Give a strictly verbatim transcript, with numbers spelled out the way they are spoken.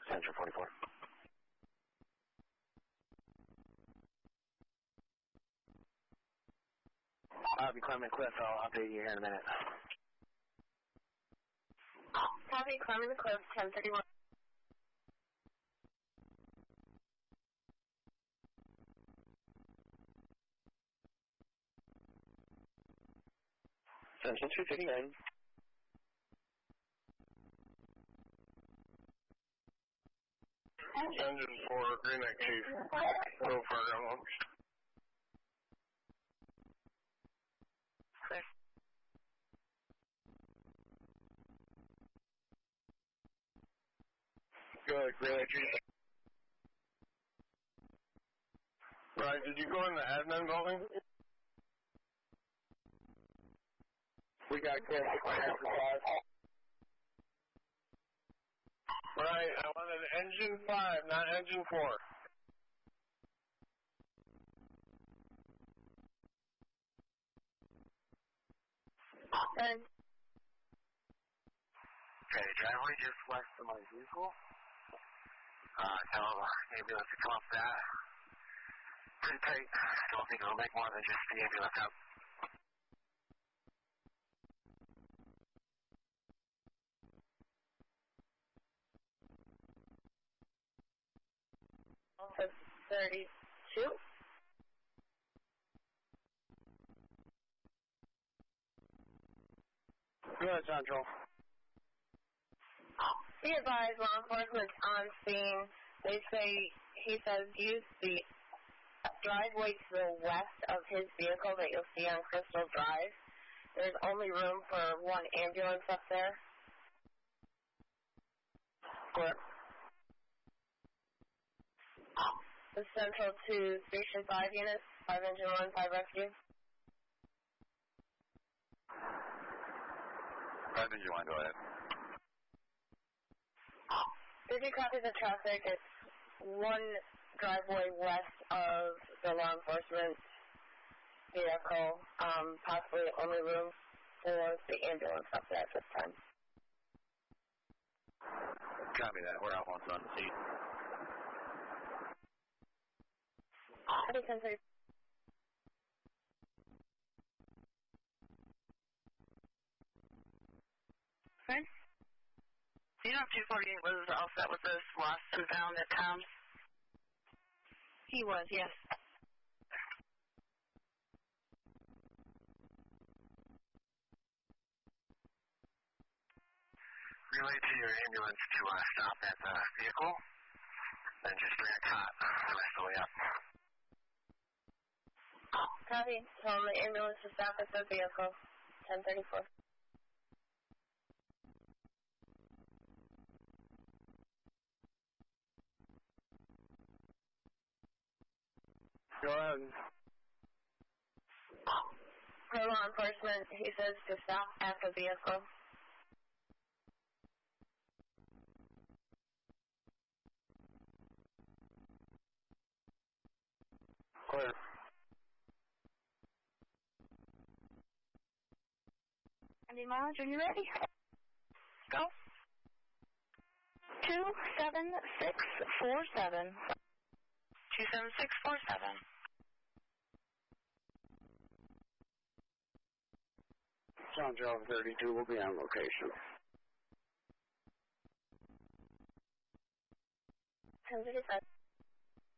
Central forty-four. I'll be climbing the cliff. I'll update you here in a minute. Copy, climbing the cliff, ten thirty-one. Central two thirty-nine. Engine four, Green Neck Chief. Go Fargo. Clear. Go ahead, Green Neck Chief. Right, did you go in the admin building? We got clear for five. Right, I wanted engine five, not engine four. Ten. Okay, driveway just west of my vehicle. Uh, tell ambulance to come up that. Pretty tight. Don't think it'll make more than just the ambulance up. thirty-two. Go ahead, Central. Be advised, law enforcement's on scene. They say, he says, use the driveway to the west of his vehicle that you'll see on Crystal Drive. There's only room for one ambulance up there. Clear. The Central to Station five units, five engine one, five rescue. five engine one, go ahead. Did you copy the traffic? It's one driveway west of the law enforcement vehicle, um, possibly only room for the ambulance up there at this time. Copy that. We're out once on the scene. Copy ten thirty. Okay. Do you know if two forty-eight was all set with this lost and found at Tom's? He was, yes. Relay to your ambulance to uh, stop at the vehicle, then just bring a cot the rest of the way up. Copy. Tell the ambulance to stop at the vehicle. ten thirty-four. Go ahead. For law enforcement, he says to stop at the vehicle. Clear. Andy Mileage, are you ready? Go. Two seven six four seven. Two seven six four seven. Central thirty-two will be on location. ten thirty-five.